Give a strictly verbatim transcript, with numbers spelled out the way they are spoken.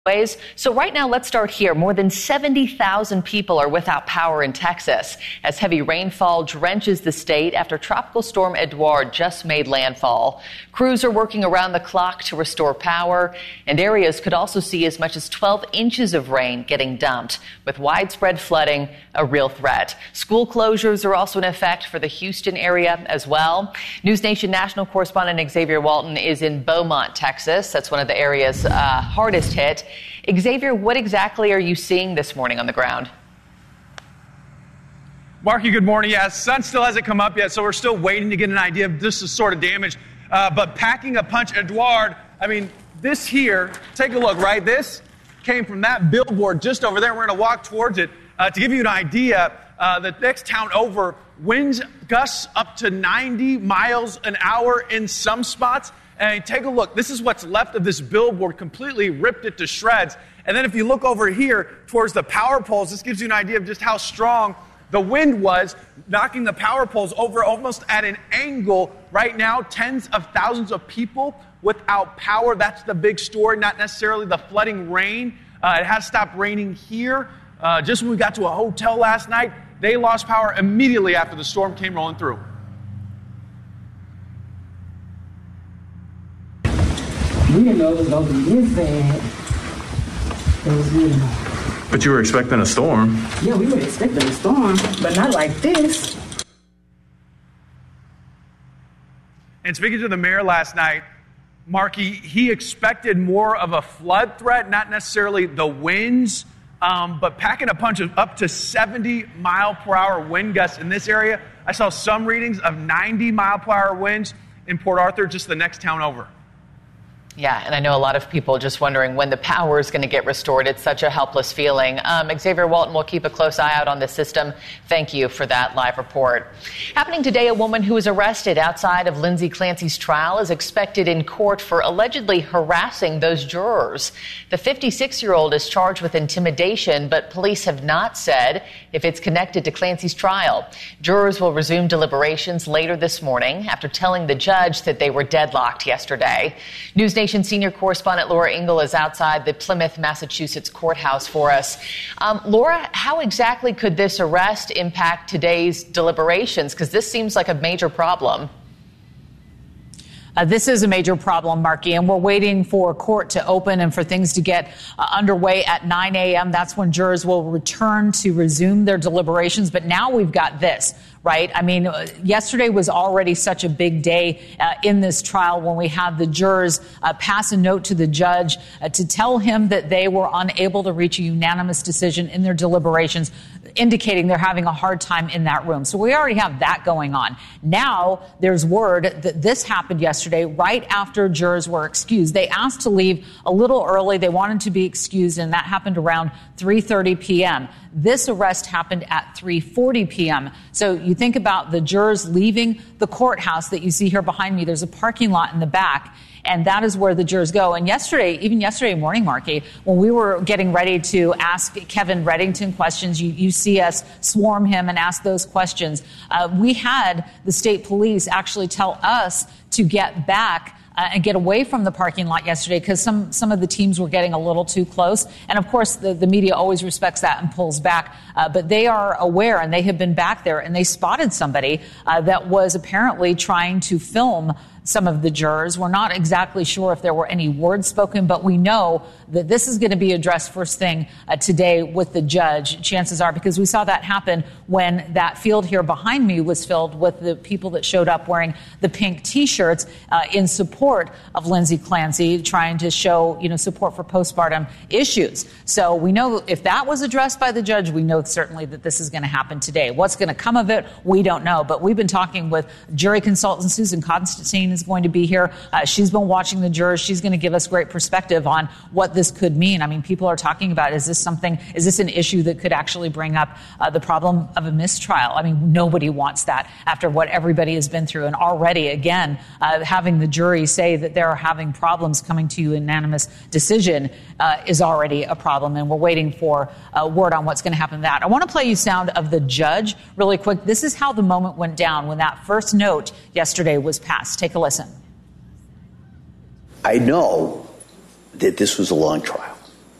Ways. So right now, let's start here. More than seventy thousand people are without power in Texas as heavy rainfall drenches the state after Tropical Storm Edouard just made landfall. Crews are working around the clock to restore power, and areas could also see as much as twelve inches of rain getting dumped, with widespread flooding a real threat. School closures are also in effect for the Houston area as well. News Nation national correspondent Xavier Walton is in Beaumont, Texas. That's one of the areas uh, hardest hit. Xavier, what exactly are you seeing this morning on the ground? Marky, good morning. Yeah, sun still hasn't come up yet, so we're still waiting to get an idea of this sort of damage. Uh, but packing a punch, Edouard, I mean, this here, take a look, right? This came from that billboard just over there. We're going to walk towards it. Uh, to give you an idea, uh, the next town over, winds gusts up to ninety miles an hour in some spots. And take a look. This is what's left of this billboard, completely ripped it to shreds. And then if you look over here towards the power poles, this gives you an idea of just how strong the wind was, knocking the power poles over almost at an angle. Right now, tens of thousands of people without power. That's the big story, not necessarily the flooding rain. Uh, it has stopped raining here. Uh, just when we got to a hotel last night, they lost power immediately after the storm came rolling through. We didn't know it was going to be this bad. It was good. But you were expecting a storm. Yeah, we were expecting a storm, but not like this. And speaking to the mayor last night, Marky, he expected more of a flood threat, not necessarily the winds, um, but packing a punch of up to seventy mile per hour wind gusts in this area. I saw some readings of ninety mile per hour winds in Port Arthur, just the next town over. Yeah, and I know a lot of people just wondering when the power is going to get restored. It's such a helpless feeling. Um, Xavier Walton will keep a close eye out on the system. Thank you for that live report. Happening today, a woman who was arrested outside of Lindsay Clancy's trial is expected in court for allegedly harassing those jurors. The fifty-six-year-old is charged with intimidation, but police have not said if it's connected to Clancy's trial. Jurors will resume deliberations later this morning after telling the judge that they were deadlocked yesterday. News Nation senior correspondent Laura Ingle is outside the Plymouth, Massachusetts courthouse for us. Um, Laura, how exactly could this arrest impact today's deliberations? Because this seems like a major problem. Uh, this is a major problem, Marky, and we're waiting for court to open and for things to get uh, underway at nine a.m. That's when jurors will return to resume their deliberations. But now we've got this, right? I mean, uh, yesterday was already such a big day uh, in this trial when we had the jurors uh, pass a note to the judge uh, to tell him that they were unable to reach a unanimous decision in their deliberations, indicating they're having a hard time in that room. So we already have that going on. Now there's word that this happened yesterday. Yesterday, right after jurors were excused. They asked to leave a little early. They wanted to be excused, and that happened around three thirty p.m. This arrest happened at three forty p.m. So you think about the jurors leaving the courthouse that you see here behind me. There's a parking lot in the back, and that is where the jurors go. And yesterday, even yesterday morning, Marky, when we were getting ready to ask Kevin Reddington questions, you, you see us swarm him and ask those questions. Uh, we had the state police actually tell us to get back Uh, and get away from the parking lot yesterday because some some of the teams were getting a little too close. And, of course, the, the media always respects that and pulls back. Uh, but they are aware, and they have been back there, and they spotted somebody uh, that was apparently trying to film some of the jurors. We're not exactly sure if there were any words spoken, but we know that this is going to be addressed first thing uh, today with the judge. Chances are, because we saw that happen when that field here behind me was filled with the people that showed up wearing the pink T-shirts uh, in support of Lindsay Clancy, trying to show, you know, support for postpartum issues. So we know if that was addressed by the judge, we know certainly that this is going to happen today. What's going to come of it, we don't know. But we've been talking with jury consultant Susan Constantine is going to be here. Uh, she's been watching the jurors. She's going to give us great perspective on what this could mean. I mean, people are talking about, is this something, is this an issue that could actually bring up uh, the problem of a mistrial? I mean, nobody wants that after what everybody has been through. And already, again, uh, having the jury say that they're having problems coming to a unanimous decision uh, is already a problem. And we're waiting for uh, word on what's going to happen to that. I want to play you sound of the judge really quick. This is how the moment went down when that first note yesterday was passed. Take a listen. I know that this was a long trial.